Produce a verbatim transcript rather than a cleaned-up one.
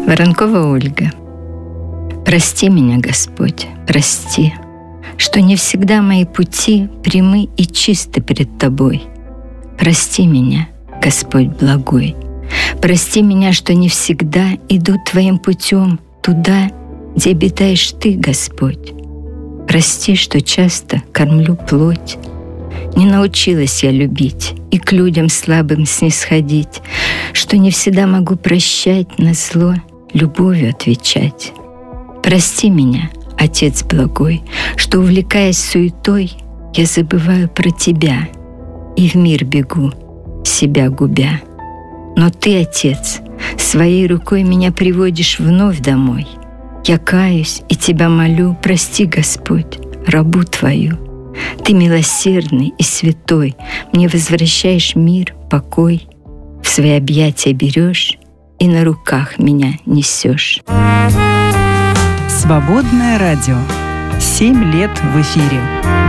Воронкова Ольга. Прости меня, Господь, прости, что не всегда мои пути прямы и чисты пред Тобой. Прости меня, Господь благой. Прости меня, что не всегда иду Твоим путем туда, где обитаешь Ты, Господь. Прости, что часто кормлю плоть. Не научилась я любить и к людям слабым снисходить, что не всегда могу прощать, на зло любовью отвечать. Прости меня, Отец благой, что, увлекаясь суетой, я забываю про Тебя и в мир бегу, себя губя. Но Ты, Отец, своей рукой меня приводишь вновь домой. Я каюсь и Тебя молю, прости, Господь, рабу Твою. Ты милосердный и святой, мне возвращаешь мир, покой, в свои объятия берешь и на руках меня несешь. Свободное радио. Семь лет в эфире.